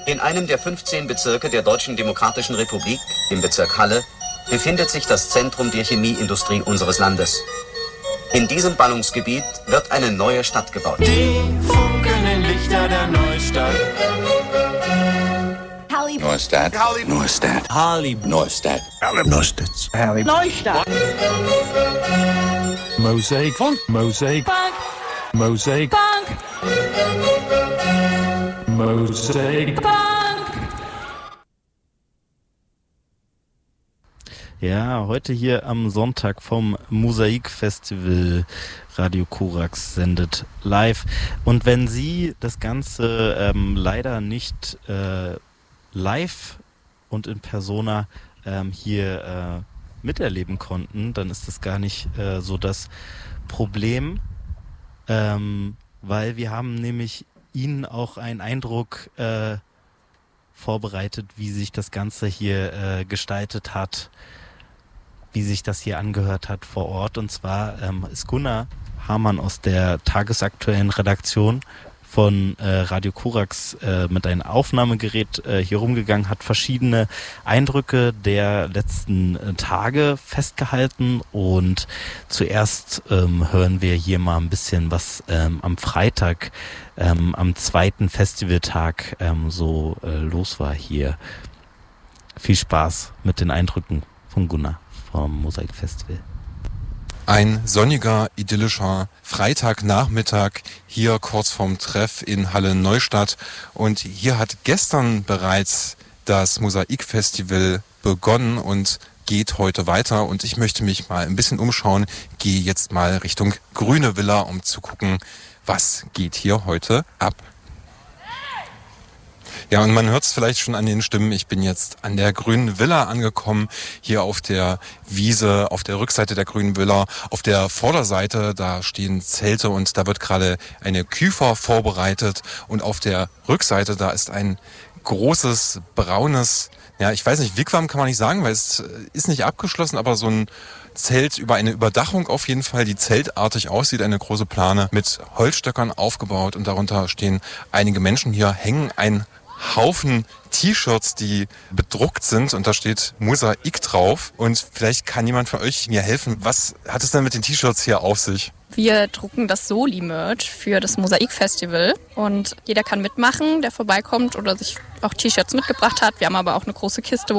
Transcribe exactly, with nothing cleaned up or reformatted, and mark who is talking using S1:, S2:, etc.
S1: In einem der fünfzehn Bezirke der Deutschen Demokratischen Republik, im Bezirk Halle, befindet sich das Zentrum der Chemieindustrie unseres Landes. In diesem Ballungsgebiet wird eine neue Stadt gebaut.
S2: Die funkelnden Lichter der Neustadt.
S3: Neustadt. Neustadt.
S4: Harley.
S3: Neustadt.
S4: Neustadt.
S5: Harley. Neustadt.
S6: Mosaic Funk. Mosaic Funk. Mosaic Funk. Mosaic Funk.
S7: Ja, heute hier am Sonntag vom Mosaik Festival. Radio Korax sendet live. Und wenn Sie das Ganze ähm, leider nicht äh, live und in Persona ähm, hier äh, miterleben konnten, dann ist das gar nicht äh, so das Problem, ähm, weil wir haben nämlich Ihnen auch einen Eindruck äh, vorbereitet, wie sich das Ganze hier äh, gestaltet hat, wie sich das hier angehört hat vor Ort. Und zwar ähm, ist Gunnar Hamann aus der tagesaktuellen Redaktion von äh, Radio Korax äh, mit einem Aufnahmegerät äh, hier rumgegangen, hat verschiedene Eindrücke der letzten äh, Tage festgehalten und zuerst ähm, hören wir hier mal ein bisschen, was ähm, am Freitag, ähm, am zweiten Festivaltag ähm, so äh, los war hier. Viel Spaß mit den Eindrücken von Gunnar vom Mosaik Festival.
S8: Ein sonniger, idyllischer Freitagnachmittag hier kurz vorm Treff in Halle Neustadt. Und hier hat gestern bereits das Mosaik Festival begonnen und geht heute weiter. Und ich möchte mich mal ein bisschen umschauen, gehe jetzt mal Richtung Grüne Villa, um zu gucken, was geht hier heute ab. Ja, und man hört es vielleicht schon an den Stimmen. Ich bin jetzt an der Grünen Villa angekommen, hier auf der Wiese, auf der Rückseite der Grünen Villa. Auf der Vorderseite, da stehen Zelte und da wird gerade eine Küfer vorbereitet. Und auf der Rückseite, da ist ein großes, braunes, ja, ich weiß nicht, Wigwam kann man nicht sagen, weil es ist nicht abgeschlossen, aber so ein Zelt über eine Überdachung auf jeden Fall, die zeltartig aussieht, eine große Plane mit Holzstöckern aufgebaut und darunter stehen einige Menschen. Hier hängen ein Haufen T-Shirts, die bedruckt sind und da steht Mosaik drauf. Und vielleicht kann jemand von euch mir helfen. Was hat es denn mit den T-Shirts hier auf sich?
S9: Wir drucken das Soli-Merch für das Mosaik Festival und jeder kann mitmachen, der vorbeikommt oder sich auch T-Shirts mitgebracht hat. Wir haben aber auch eine große Kiste, wo